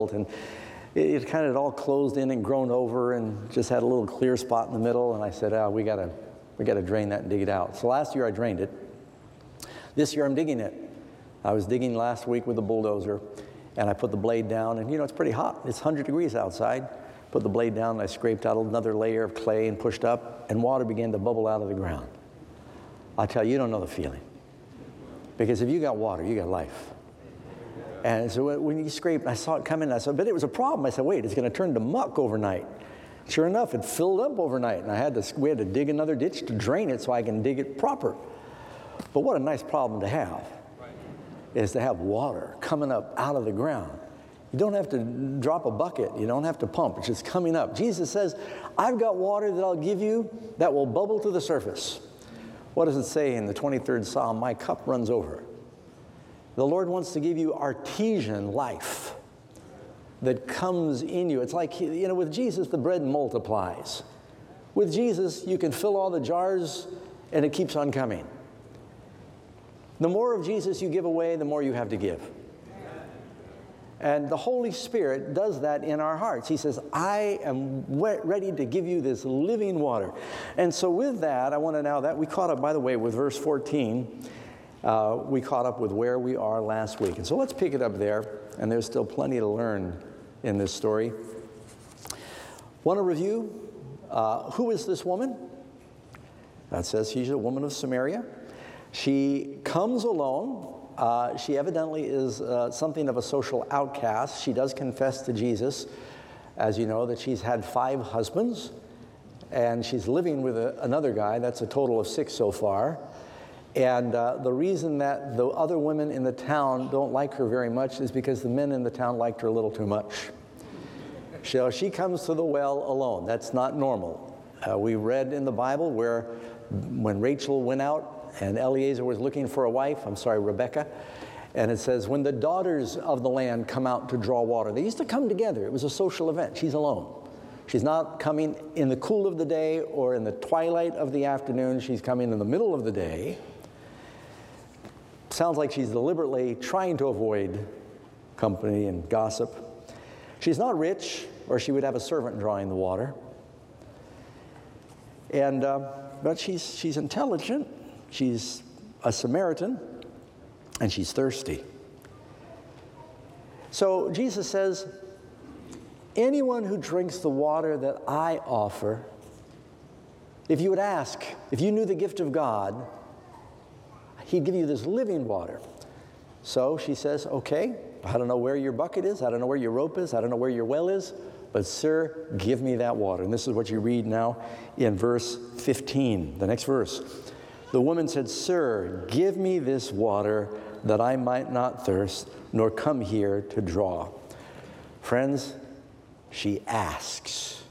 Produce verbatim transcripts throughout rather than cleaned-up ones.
and it, it kind of all closed in and grown over and just had a little clear spot in the middle. And I said, oh, we gotta, we gotta drain that and dig it out. So last year I drained it. This year I'm digging it. I was digging last week with a bulldozer, and I put the blade down, and you know, it's pretty hot. It's one hundred degrees outside. Put the blade down, and I scraped out another layer of clay and pushed up, and water began to bubble out of the ground. I tell you, you don't know the feeling. Because if you got water, you got life. And so when you scrape, I saw it coming, I said, but it was a problem. I said, wait, it's going to turn to muck overnight. Sure enough, it filled up overnight, and I had to, we had to dig another ditch to drain it so I can dig it proper. But what a nice problem to have, is to have water coming up out of the ground. You don't have to drop a bucket. You don't have to pump. It's just coming up. Jesus says, I've got water that I'll give you that will bubble to the surface. What does it say in the twenty-third Psalm? My cup runs over. The Lord wants to give you artesian life that comes in you. It's like, you know, with Jesus, the bread multiplies. With Jesus, you can fill all the jars, and it keeps on coming. The more of Jesus you give away, the more you have to give. And the Holy Spirit does that in our hearts. He says, I am ready to give you this living water. And so with that, I want to now that we caught up, by the way, with verse fourteen. Uh, we caught up with where we are last week. And so let's pick it up there. And there's still plenty to learn in this story. Want to review? Uh, who is this woman? That says she's a woman of Samaria. She comes alone. Uh, she evidently is uh, something of a social outcast. She does confess to Jesus, as you know, that she's had five husbands, and she's living with a, another guy. That's a total of six so far. And uh, the reason that the other women in the town don't like her very much is because the men in the town liked her a little too much. So she comes to the well alone. That's not normal. Uh, we read in the Bible where when Rachel went out, and Eliezer was looking for a wife, I'm sorry, Rebecca, and it says, when the daughters of the land come out to draw water, they used to come together. It was a social event. She's alone. She's not coming in the cool of the day or in the twilight of the afternoon. She's coming in the middle of the day. Sounds like she's deliberately trying to avoid company and gossip. She's not rich, or she would have a servant drawing the water. And, uh, but she's, she's intelligent. She's a Samaritan, and she's thirsty. So Jesus says, anyone who drinks the water that I offer, if you would ask, if you knew the gift of God, he'd give you this living water. So she says, okay, I don't know where your bucket is. I don't know where your rope is. I don't know where your well is. But sir, give me that water. And this is what you read now in verse fifteen, the next verse. The woman said, sir, give me this water that I might not thirst, nor come here to draw. Friends, she asks.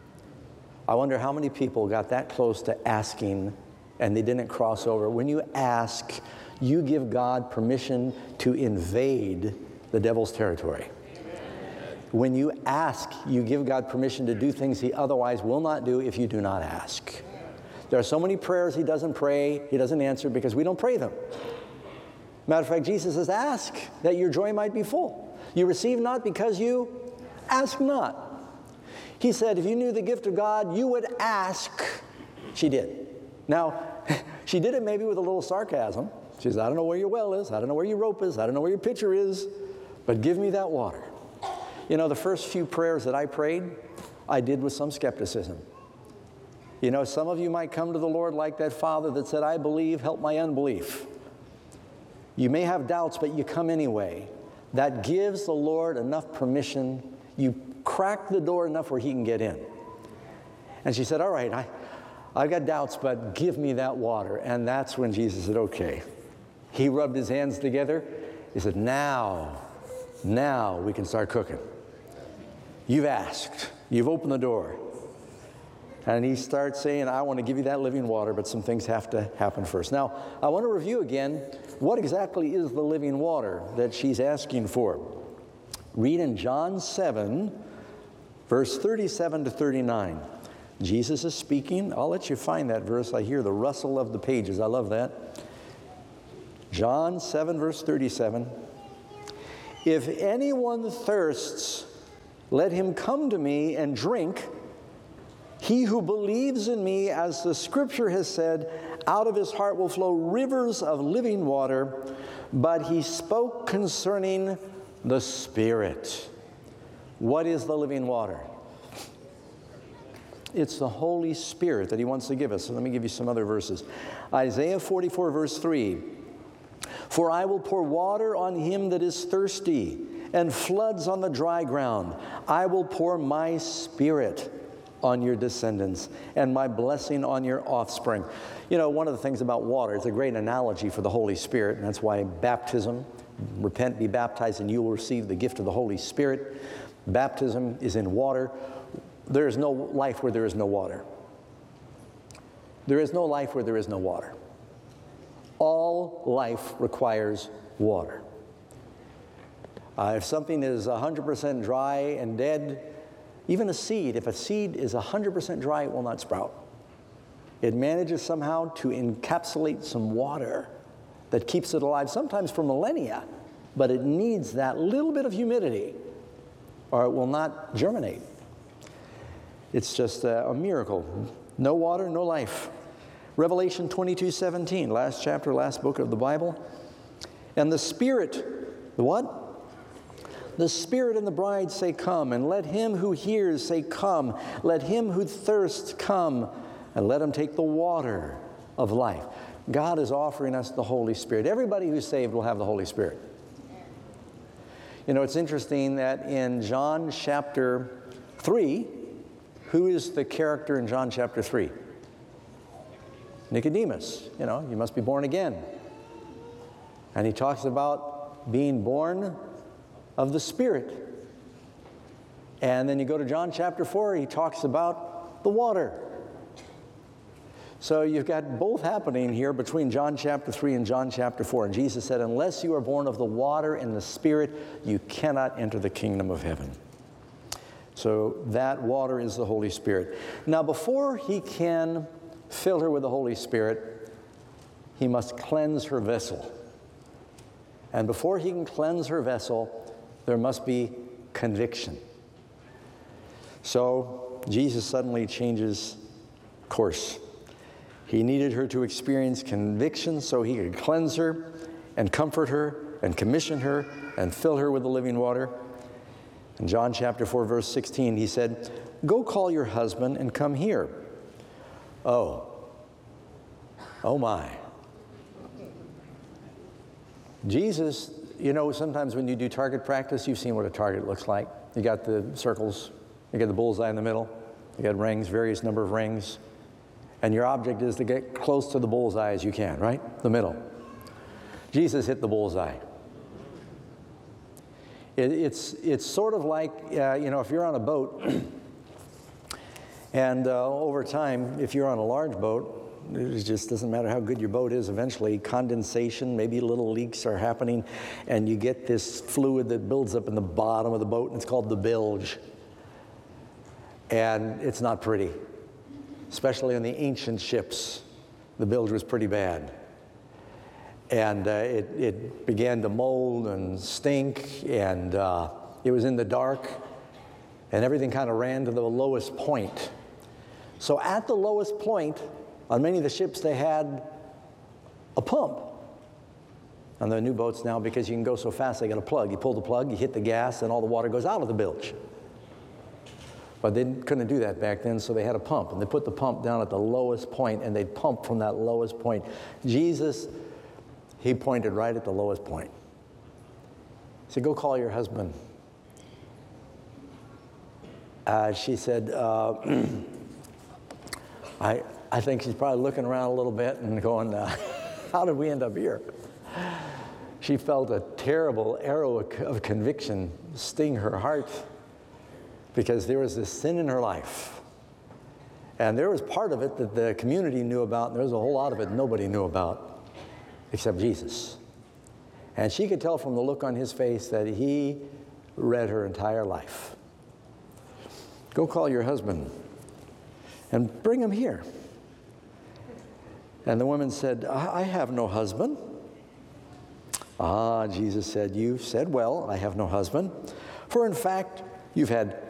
I wonder how many people got that close to asking and they didn't cross over. When you ask, you give God permission to invade the devil's territory. When you ask, you give God permission to do things he otherwise will not do if you do not ask. There are so many prayers he doesn't pray, he doesn't answer because we don't pray them. Matter of fact, Jesus says, ask that your joy might be full. You receive not because you ask not. He said, if you knew the gift of God, you would ask. She did. Now, she did it maybe with a little sarcasm. She says, I don't know where your well is. I don't know where your rope is. I don't know where your pitcher is. But give me that water. You know, the first few prayers that I prayed, I did with some skepticism. You know, some of you might come to the Lord like that father that said, I believe, help my unbelief. You may have doubts, but you come anyway. That gives the Lord enough permission. You crack the door enough where he can get in. And she said, all right, I, I've got doubts, but give me that water. And that's when Jesus said, okay. He rubbed his hands together. He said, now, now we can start cooking. You've asked. You've opened the door. And he starts saying, I want to give you that living water, but some things have to happen first. Now, I want to review again, what exactly is the living water that she's asking for? Read in John seven, verse thirty-seven to thirty-nine. Jesus is speaking. I'll let you find that verse. I hear the rustle of the pages. I love that. John seven, verse thirty-seven. If anyone thirsts, let him come to me and drink. He who believes in me, as the scripture has said, out of his heart will flow rivers of living water. But he spoke concerning the Spirit. What is the living water? It's the Holy Spirit that he wants to give us. So let me give you some other verses. Isaiah forty-four, verse three. For I will pour water on him that is thirsty, and floods on the dry ground. I will pour my Spirit on your descendants, and my blessing on your offspring. You know, one of the things about water, it's a great analogy for the Holy Spirit, and that's why baptism, repent, be baptized, and you will receive the gift of the Holy Spirit. Baptism is in water. There is no life where there is no water. There is no life where there is no water. All life requires water. Uh, if something is one hundred percent dry and dead, even a seed, if a seed is one hundred percent dry, it will not sprout. It manages somehow to encapsulate some water that keeps it alive, sometimes for millennia, but it needs that little bit of humidity or it will not germinate. It's just a, a miracle. No water, no life. Revelation twenty-two seventeen, last chapter, last book of the Bible. And the Spirit, the what? The Spirit and the bride say, come, and let him who hears say, come. Let him who thirsts come, and let him take the water of life. God is offering us the Holy Spirit. Everybody who's saved will have the Holy Spirit. You know, it's interesting that in John chapter three, who is the character in John chapter three? Nicodemus. You know, you must be born again. And he talks about being born of the Spirit. And then you go to John chapter four, he talks about the water. So you've got both happening here between John chapter three and John chapter four. And Jesus said, unless you are born of the water and the Spirit, you cannot enter the kingdom of heaven. So that water is the Holy Spirit. Now, before he can fill her with the Holy Spirit, he must cleanse her vessel. And before he can cleanse her vessel, there must be conviction. So Jesus suddenly changes course. He needed her to experience conviction so he could cleanse her and comfort her and commission her and fill her with the living water. In John chapter four, verse sixteen, he said, go call your husband and come here. Oh, oh my. Jesus, you know, sometimes when you do target practice, you've seen what a target looks like. You got the circles, you got the bullseye in the middle, you got rings, various number of rings, and your object is to get close to the bullseye as you can, right? The middle. Jesus hit the bullseye. It, it's, it's sort of like, uh, you know, if you're on a boat, and uh, over time, if you're on a large boat, it just doesn't matter how good your boat is, eventually condensation, maybe little leaks are happening, and you get this fluid that builds up in the bottom of the boat, and it's called the bilge. And it's not pretty. Especially on the ancient ships, the bilge was pretty bad. And uh, it, it began to mold and stink, and uh, it was in the dark, and everything kind of ran to the lowest point. So at the lowest point, on many of the ships, they had a pump. On the new boats now, because you can go so fast, they got a plug. You pull the plug, you hit the gas, and all the water goes out of the bilge. But they couldn't do that back then, so they had a pump. And they put the pump down at the lowest point, and they'd pump from that lowest point. Jesus, he pointed right at the lowest point. He said, go call your husband. Uh, she said, uh, I... I think she's probably looking around a little bit and going, uh, how did we end up here? She felt a terrible arrow of conviction sting her heart because there was this sin in her life. And there was part of it that the community knew about, and there was a whole lot of it nobody knew about except Jesus. And she could tell from the look on his face that he read her entire life. Go call your husband and bring him here. And the woman said, I have no husband. Ah, Jesus said, you've said well, I have no husband. For in fact, you've had